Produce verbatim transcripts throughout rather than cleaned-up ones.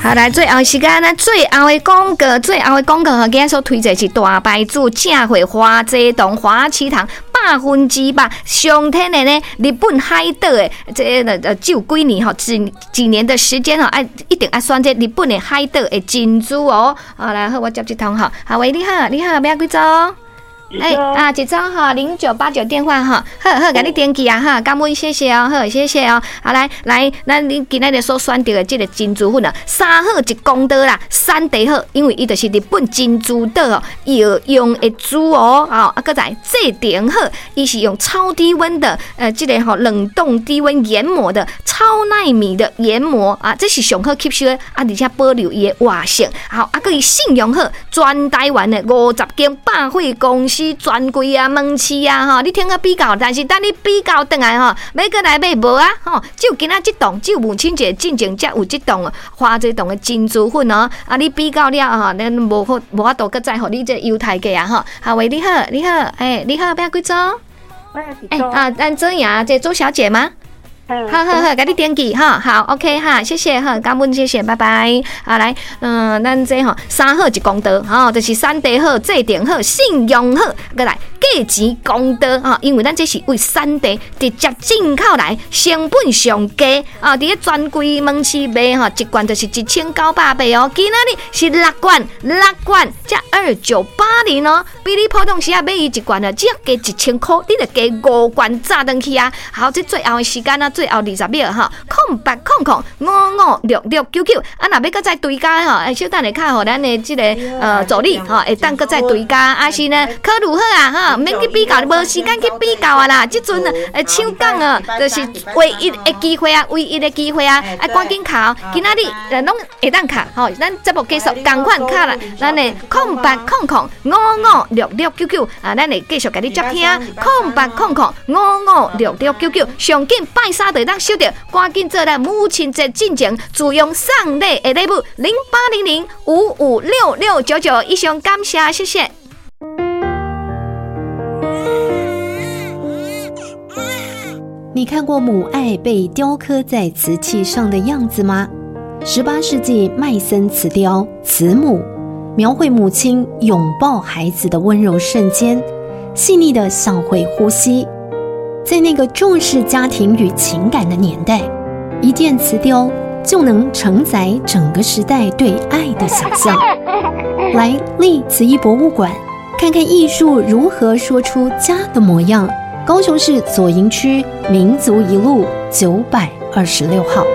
好，来最后时间呢，最后的广告，最后的广告哈，今日所推荐是大牌子正会花这栋花旗堂百分之百上天的呢，日本海岛的这个呃，只有几年哈，几几年的时间哈，爱一定爱选这日本的海岛的珍珠哦。好，来好，我接这通哈，好喂，你好，你好，要几组？哎、欸、啊，一张哈零九八九电话哈，好好给你点击啊哈，感恩谢谢哦，好谢谢哦，好来来，咱你今日所选到的这个珍珠粉啊，三好一公道啦，三地好，因为伊就是日本珍珠岛哦，药用的珠哦，啊，啊，搁在这点好，伊是用超低温的呃，这个吼冷冻低温研磨的超奈米的研磨啊，这是上好吸收的啊，而且保留伊的活性，好啊，搁伊信用好，全台湾的五十间百货公司。专柜啊、门市啊，吼，你听个比较，但是等你比较转来吼，要过来买无啊，吼，只有今仔这栋，只有母亲节进前才有这栋花这栋的珍珠粉哦，啊，你比较了吼，咱无好无法度搁再互你这优待价啊，吼，好喂，你好，你好，哎、欸，你好，要几组？哎、欸、啊，咱周雅这周小姐吗？好好好，给你点击哈，好 ，OK 哈，谢谢哈，感恩谢谢，拜拜。好来，嗯，咱这吼三好一公道，哈，就是三地好、制定好、信用好，过来价钱公道哈，因为咱这是为三地直接进口来，成本上低啊，伫个专柜门市卖哈，一罐就是一千九百八哦，今仔日是六罐，六罐才二九八零哦，比你普通时啊买伊一罐啊，只要加一千块，你就加五罐炸登去啊。好，这最后的时间啊。最后二十秒哈，空八空空五五六六九九，啊，若要搁再追加哈，哎，小等下看吼，咱的这个呃助理哈，会当搁再追加，啊是呢，可如何啊哈，免去比较，无时间去比较啊啦，这阵呃抢讲啊，就是唯一的机会啊，唯一的机会啊，啊赶紧卡哦，今仔日呃拢会当卡吼，咱节目结束赶快卡啦，咱的空八空空五五六六九九啊，咱会继续给你接听，空八空空五五六六九九，上紧拜三。就当收到，赶紧做咱母亲节进前自用送礼的礼物零八零零五五六六九九，以上感谢，谢谢。 你看过母爱被雕刻在瓷器上的样子吗？十八世纪麦森瓷雕慈母，描绘母亲拥抱孩子的温柔瞬间，细腻的像会呼吸。在那个重视家庭与情感的年代，一件瓷雕就能承载整个时代对爱的想象。来立慈艺博物馆，看看艺术如何说出家的模样。高雄市左营区民族一路九百二十六号。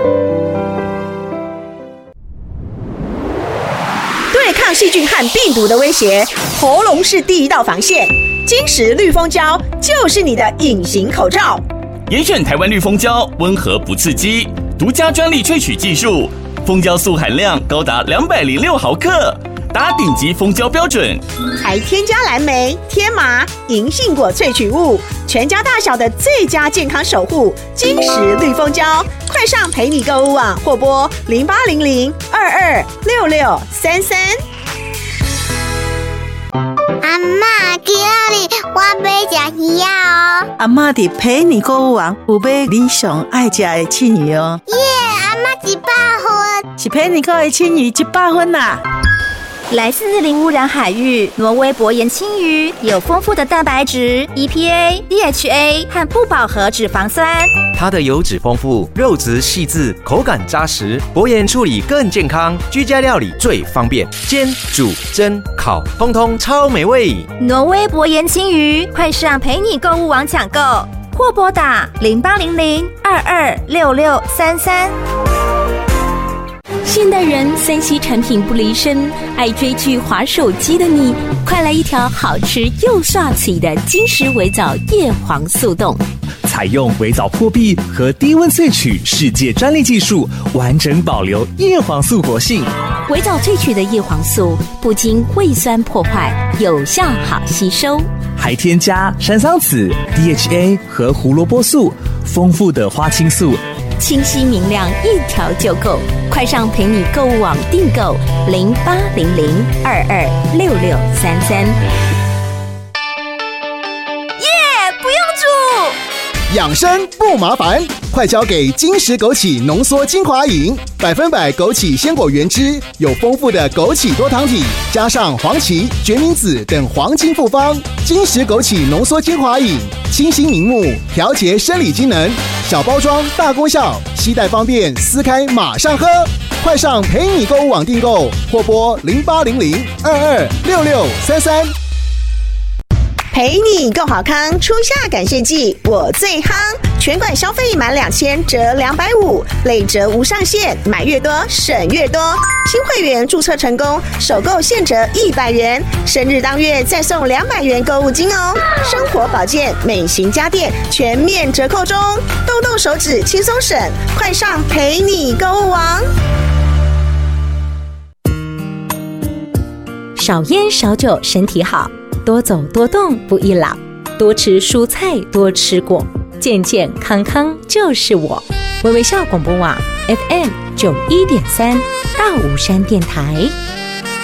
对抗细菌和病毒的威胁，喉咙是第一道防线。金石绿蜂胶就是你的隐形口罩。 严选台湾绿蜂胶，温和不刺激，独家专利萃取技术，蜂胶素含量高达两百零六毫克，达顶级蜂胶标准。 还添加蓝莓、天麻、银杏果萃取物，全家大小的最佳健康守护。金石绿蜂胶，快上陪你购物网或拨零八零零二二六六三三。 阿嬷，今日我要吃鱼啊！ 阿嬷伫陪你购物网有买你上爱吃的青鱼哦。 耶，阿嬷一百分， 是陪你购的青鱼一百分啦。 来自零污染海域，挪威薄盐青鱼有丰富的蛋白质、E P A、D H A 和不饱和脂肪酸。 它的油脂丰富，肉质细致，口感扎实，薄盐处理更健康，居家料理最方便，煎、煮、蒸、烤，通通超美味。 挪威薄盐青鱼，快上陪你购物网抢购，或拨打零八零零二二六六三三。 现代人三 C 产品不离身，爱追剧滑手机的你，快来一条好吃又刷嘴的金石微藻叶黄素冻。 采用微藻破壁和低温萃取世界专利技术，完整保留叶黄素活性。 微藻萃取的叶黄素不经胃酸破坏，有效好吸收， 还添加山桑子、D H A 和胡萝卜素，丰富的花青素， 清晰明亮，一条就够。快上陪你购物网订购零八零零二二六六三三。 耶，不用煮。 养生不麻烦，快交给金石枸杞浓缩精华饮，百分百枸杞鲜果原汁，有丰富的枸杞多糖体，加上黄芪、决明子等黄金复方。金石枸杞浓缩精华饮，清新明目，调节生理机能，小包装大功效，携带方便，撕开马上喝。快上陪你购物网订购，或拨零八零零二二六六三三。 陪你够好康，初夏感谢季我最夯，全馆消费满两千折两百五，累折无上限，买越多省越多。新会员注册成功，首购现折一百元，生日当月再送两百元购物金哦。生活保健、美型家电全面折扣中，动动手指轻松省，快上陪你购物网。 少烟少酒身体好，多走多动不易老，多吃蔬菜多吃果，健健康康就是我。微微笑广播网 F M 九一点三大武山电台。